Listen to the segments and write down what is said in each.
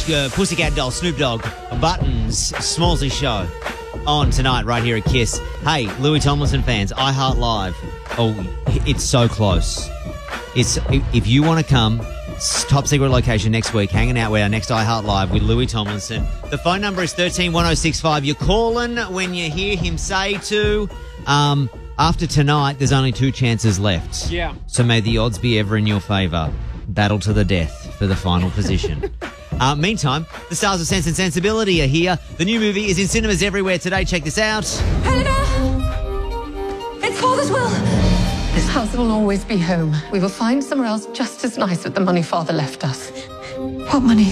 Pussycat Doll, Snoop Dogg, Buttons, Smallsy Show on tonight right here at KISS. Hey, Louis Tomlinson fans, iHeart Live. Oh, it's so close. If you want to come, top secret location next week, hanging out with our next iHeart Live with Louis Tomlinson. The phone number is 131065. You're calling when you hear him say to. After tonight, there's only 2 chances left. Yeah. So may the odds be ever in your favour. Battle to the death for the final position. Meantime, the stars of Sense and Sensibility are here. The new movie is in cinemas everywhere today. Check this out. Helena! It's Father's will! This house will always be home. We will find somewhere else just as nice with the money Father left us. What money?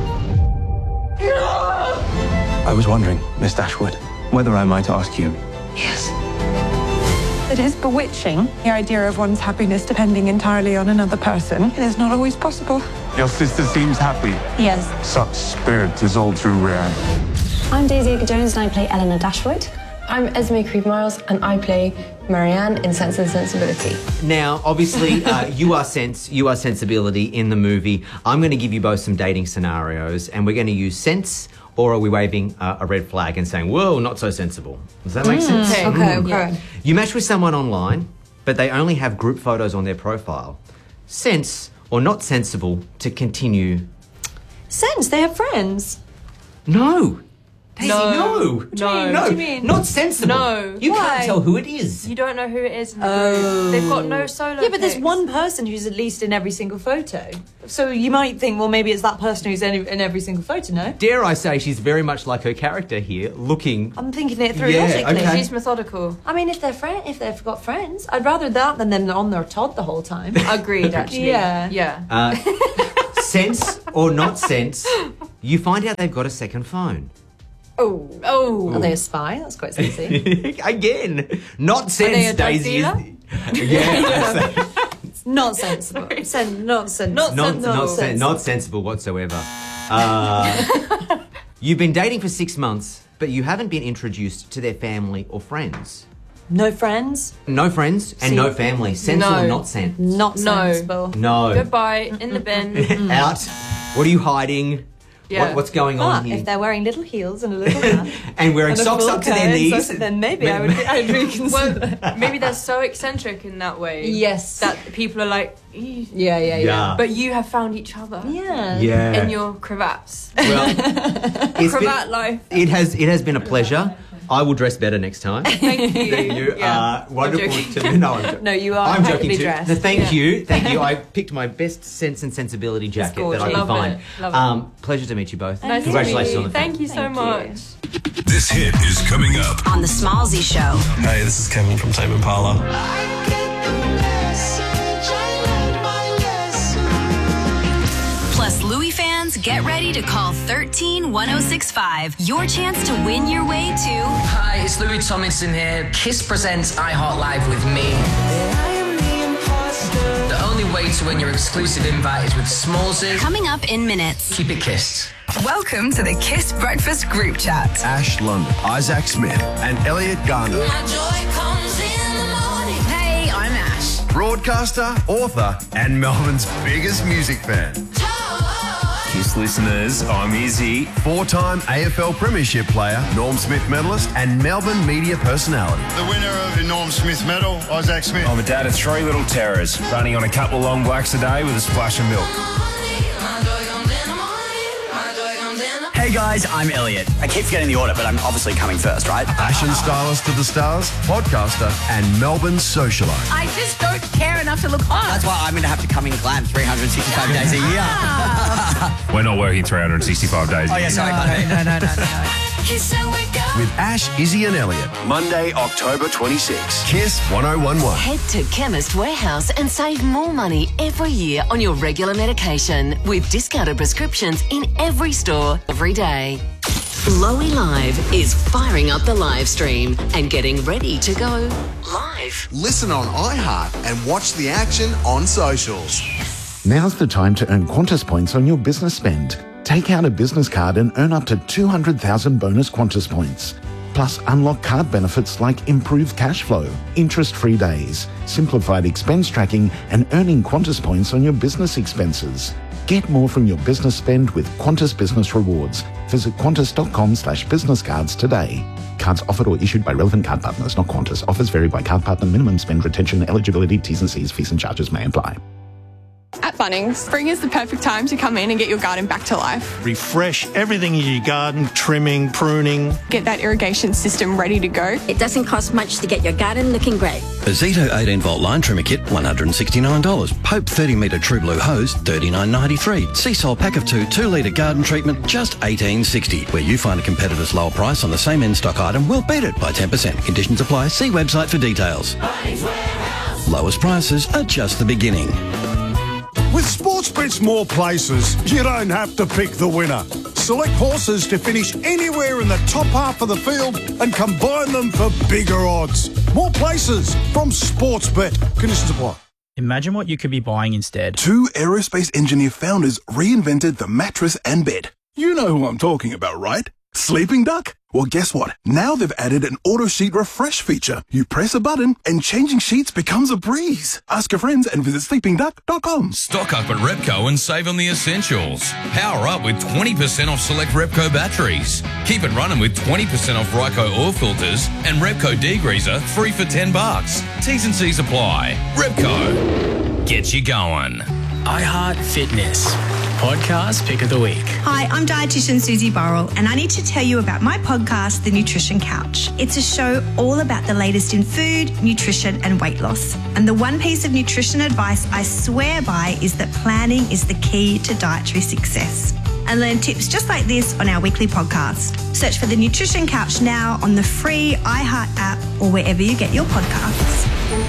I was wondering, Miss Dashwood, whether I might ask you. Yes. It is bewitching, the idea of one's happiness depending entirely on another person. It is not always possible. Your sister seems happy. Yes. Such spirit is all too rare. I'm Daisy Edgar-Jones and I play Eleanor Dashwood. I'm Esme Creed-Miles and I play Marianne in Sense and Sensibility. Now, obviously, you are Sensibility in the movie. I'm going to give you both some dating scenarios and we're going to use sense, or are we waving a red flag and saying, whoa, not so sensible? Does that make sense? Okay. Yeah. You match with someone online, but they only have group photos on their profile. Sense or not sensible to continue? Sense, they have friends. No. Daisy, no. What do you mean? Not sensible. No. You can't tell who it is. You don't know who it is in the group. They've got no solo Yeah, but there's pics. one person who's at least in every single photo. So you might think, well, maybe it's that person who's in every single photo, no? Dare I say she's very much like her character here, looking... I'm thinking it through Yeah, logically. okay. She's methodical. I mean, if they've got friends, I'd rather that than them on their Todd the whole time. Agreed, actually. Yeah. Sense or not sense, you find out they've got a second phone. Oh. Are they a spy? That's quite sexy. Again, not sense, they a drug Daisy. dealer? Yeah. Not sensible. Not sensible whatsoever. You've been dating for 6 months, but you haven't been introduced to their family or friends. No friends? No friends and no family. Sense or not sense? Not sensible. No. Goodbye, in the bin. Out. What are you hiding? Yeah. What's going on But here? if they're wearing little heels and a little hat and wearing and a socks full up to their coat and knees. socks, then maybe I'd reconsider. Well, maybe they're so eccentric in that way. Yes. That people are like, "Ew." Yeah. But you have found each other. Yeah. In your cravats. Well, it's Cravat life. It has been a pleasure. I will dress better next time. Thank you. You Yeah. are wonderful I'm joking. to me. No, I'm joking. No, you are I'm joking impeccably too. dressed. No, thank you. I picked my best Sense and Sensibility jacket that I could Love find. it. Love it. Pleasure to meet you both. Nice Congratulations to on meet the you. film. Thank you so much. This hit is coming up on the Smallsy Show. Hey, this is Kevin from Tame Impala. Plus, Louis fans, get ready to call 131065. Your chance to win your way to... Hi, it's Louis Tomlinson here. KISS presents iHeart Live with me. The only way to win your exclusive invite is with Smallsy. Coming up in minutes. Keep it kissed. Welcome to the KISS Breakfast Group Chat. Ash London, Isaac Smith, and Elliot Garner. Hey, I'm Ash. Broadcaster, author, and Melbourne's biggest music fan. KISS listeners, I'm Izzy. 4-time AFL Premiership player, Norm Smith medalist, and Melbourne media personality. The winner of the Norm Smith medal, Isaac Smith. I'm a dad of 3 little terrors, running on a couple of long blacks a day with a splash of milk. Hey guys, I'm Elliot. I keep forgetting the order, but I'm obviously coming first, right? Ashen stylist to the stars, podcaster, and Melbourne's socialite. I just don't care enough to look hot. That's why I'm going to have to come in glam 365 days a year. We're not working 365 days. Oh, yeah, sorry. No. With Ash, Izzy, and Elliot. Monday, October 26. KISS 1011. Head to Chemist Warehouse and save more money every year on your regular medication with discounted prescriptions in every store every day. Lowy Live is firing up the live stream and getting ready to go live. Listen on iHeart and watch the action on socials. Now's the time to earn Qantas points on your business spend. Take out a business card and earn up to 200,000 bonus Qantas points. Plus, unlock card benefits like improved cash flow, interest-free days, simplified expense tracking, and earning Qantas points on your business expenses. Get more from your business spend with Qantas Business Rewards. Visit qantas.com/business cards today. Cards offered or issued by relevant card partners, not Qantas. Offers vary by card partner. Minimum spend, retention, eligibility, T's and C's, fees and charges may apply. At Bunnings, spring is the perfect time to come in and get your garden back to life. Refresh everything in your garden, trimming, pruning. Get that irrigation system ready to go. It doesn't cost much to get your garden looking great. A Zito 18-volt line trimmer kit, $169. Pope 30-metre True Blue hose, $39.93. Seasol pack of 2 litre garden treatment, just $18.60. Where you find a competitor's lower price on the same in-stock item, we'll beat it by 10%. Conditions apply. See website for details. Lowest prices are just the beginning. With Sportsbet's more places, you don't have to pick the winner. Select horses to finish anywhere in the top half of the field and combine them for bigger odds. More places from Sportsbet. Conditions apply. Imagine what you could be buying instead. 2 aerospace engineer founders reinvented the mattress and bed. You know who I'm talking about, right? Sleeping Duck? Well, guess what? Now they've added an auto sheet refresh feature. You press a button and changing sheets becomes a breeze. Ask your friends and visit sleepingduck.com. Stock up at Repco and save on the essentials. Power up with 20% off select Repco batteries. Keep it running with 20% off Ryco oil filters and Repco degreaser, 3 for $10. T's and C's apply. Repco. Get you going. iHeart Fitness. Podcast Pick of the Week. Hi, I'm dietitian Susie Burrell, and I need to tell you about my podcast, The Nutrition Couch. It's a show all about the latest in food, nutrition, and weight loss. And the one piece of nutrition advice I swear by is that planning is the key to dietary success. And learn tips just like this on our weekly podcast. Search for The Nutrition Couch now on the free iHeart app or wherever you get your podcasts.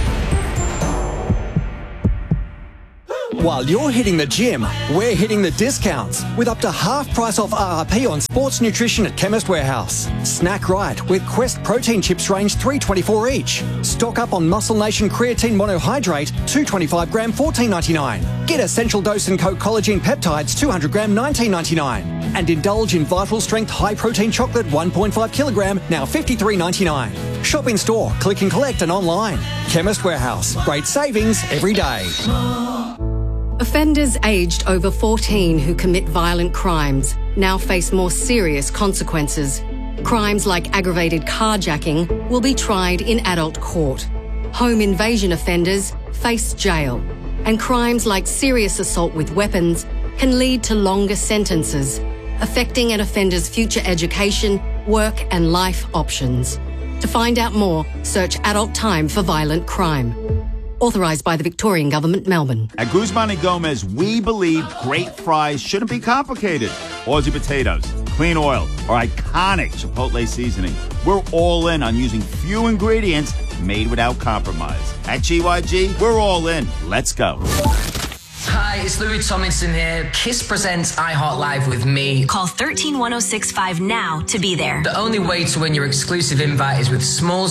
While you're hitting the gym, we're hitting the discounts with up to half price off RRP on sports nutrition at Chemist Warehouse. Snack right with Quest protein chips range $3.24 each. Stock up on Muscle Nation creatine monohydrate 225 gram $14.99. Get Essential Dose and Co collagen peptides 200 gram $19.99. And indulge in Vital Strength high protein chocolate 1.5 kilogram now $53.99. Shop in store, click and collect and online. Chemist Warehouse. Great savings every day. Offenders aged over 14 who commit violent crimes now face more serious consequences. Crimes like aggravated carjacking will be tried in adult court. Home invasion offenders face jail. And crimes like serious assault with weapons can lead to longer sentences, affecting an offender's future education, work and life options. To find out more, search Adult Time for Violent Crime. Authorised by the Victorian Government, Melbourne. At Guzman y Gomez, we believe great fries shouldn't be complicated. Aussie potatoes, clean oil, or iconic Chipotle seasoning. We're all in on using few ingredients made without compromise. At GYG, we're all in. Let's go. Hi, it's Louis Tomlinson here. KISS presents iHeart Live with me. Call 131065 now to be there. The only way to win your exclusive invite is with Smalls